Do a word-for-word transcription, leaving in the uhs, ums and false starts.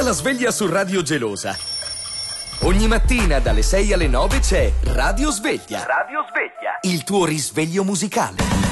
la sveglia su Radio Gelosa. Ogni mattina dalle sei alle nove c'è Radio Sveglia. Radio Sveglia. Il tuo risveglio musicale.